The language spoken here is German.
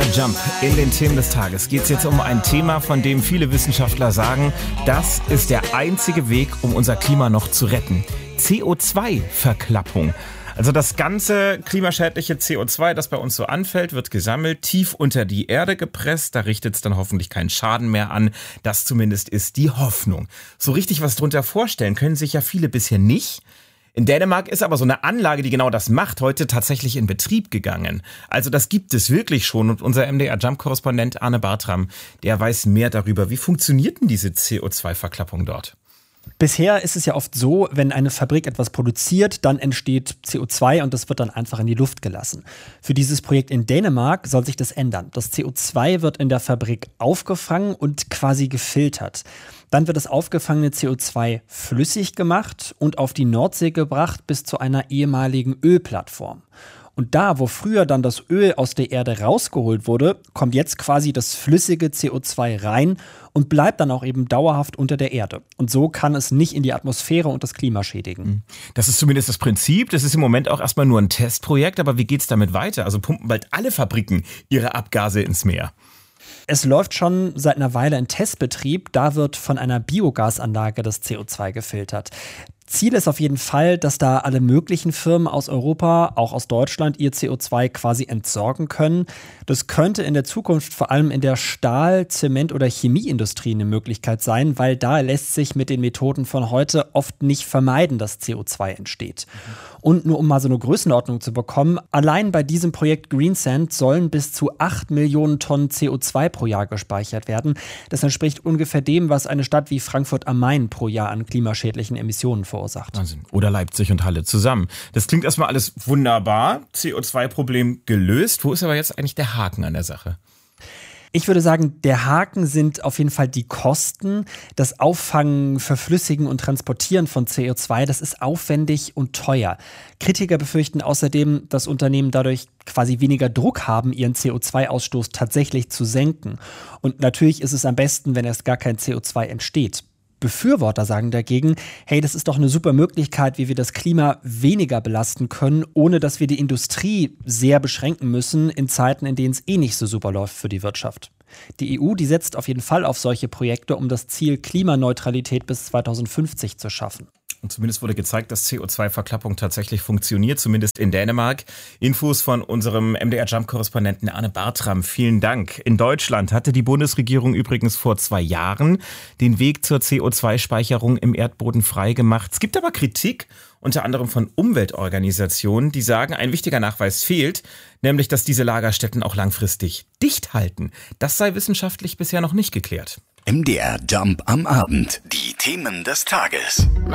Jump. In den Themen des Tages geht es jetzt um ein Thema, von dem viele Wissenschaftler sagen, das ist der einzige Weg, um unser Klima noch zu retten. CO2-Verklappung. Also das ganze klimaschädliche CO2, das bei uns so anfällt, wird gesammelt, tief unter die Erde gepresst. Da richtet es dann hoffentlich keinen Schaden mehr an. Das zumindest ist die Hoffnung. So richtig was drunter vorstellen können sich ja viele bisher nicht. In Dänemark ist aber so eine Anlage, die genau das macht, heute tatsächlich in Betrieb gegangen. Also das gibt es wirklich schon. Und unser MDR-Jump-Korrespondent Arne Bartram, der weiß mehr darüber. Wie funktioniert denn diese CO2-Verklappung dort? Bisher ist es ja oft so, wenn eine Fabrik etwas produziert, dann entsteht CO2 und das wird dann einfach in die Luft gelassen. Für dieses Projekt in Dänemark soll sich das ändern. Das CO2 wird in der Fabrik aufgefangen und quasi gefiltert. Dann wird das aufgefangene CO2 flüssig gemacht und auf die Nordsee gebracht bis zu einer ehemaligen Ölplattform. Und da, wo früher dann das Öl aus der Erde rausgeholt wurde, kommt jetzt quasi das flüssige CO2 rein und bleibt dann auch eben dauerhaft unter der Erde. Und so kann es nicht in die Atmosphäre und das Klima schädigen. Das ist zumindest das Prinzip. Das ist im Moment auch erstmal nur ein Testprojekt. Aber wie geht's damit weiter? Also pumpen bald alle Fabriken ihre Abgase ins Meer? Es läuft schon seit einer Weile in Testbetrieb. Da wird von einer Biogasanlage das CO2 gefiltert. Ziel ist auf jeden Fall, dass da alle möglichen Firmen aus Europa, auch aus Deutschland, ihr CO2 quasi entsorgen können. Das könnte in der Zukunft vor allem in der Stahl-, Zement- oder Chemieindustrie eine Möglichkeit sein, weil da lässt sich mit den Methoden von heute oft nicht vermeiden, dass CO2 entsteht. Und nur um mal so eine Größenordnung zu bekommen, allein bei diesem Projekt Greensand sollen bis zu 8 Millionen Tonnen CO2 pro Jahr gespeichert werden. Das entspricht ungefähr dem, was eine Stadt wie Frankfurt am Main pro Jahr an klimaschädlichen Emissionen verursacht. Wahnsinn. Oder Leipzig und Halle zusammen. Das klingt erstmal alles wunderbar. CO2-Problem gelöst. Wo ist aber jetzt eigentlich der Haken an der Sache? Ich würde sagen, der Haken sind auf jeden Fall die Kosten. Das Auffangen, Verflüssigen und Transportieren von CO2, das ist aufwendig und teuer. Kritiker befürchten außerdem, dass Unternehmen dadurch quasi weniger Druck haben, ihren CO2-Ausstoß tatsächlich zu senken. Und natürlich ist es am besten, wenn erst gar kein CO2 entsteht. Befürworter sagen dagegen, hey, das ist doch eine super Möglichkeit, wie wir das Klima weniger belasten können, ohne dass wir die Industrie sehr beschränken müssen in Zeiten, in denen es eh nicht so super läuft für die Wirtschaft. Die EU, die setzt auf jeden Fall auf solche Projekte, um das Ziel Klimaneutralität bis 2050 zu schaffen. Und zumindest wurde gezeigt, dass CO2-Verklappung tatsächlich funktioniert, zumindest in Dänemark. Infos von unserem MDR-Jump-Korrespondenten Arne Bartram. Vielen Dank. In Deutschland hatte die Bundesregierung übrigens vor 2 Jahren den Weg zur CO2-Speicherung im Erdboden freigemacht. Es gibt aber Kritik, unter anderem von Umweltorganisationen, die sagen, ein wichtiger Nachweis fehlt, nämlich, dass diese Lagerstätten auch langfristig dicht halten. Das sei wissenschaftlich bisher noch nicht geklärt. MDR Jump am Abend. Die Themen des Tages.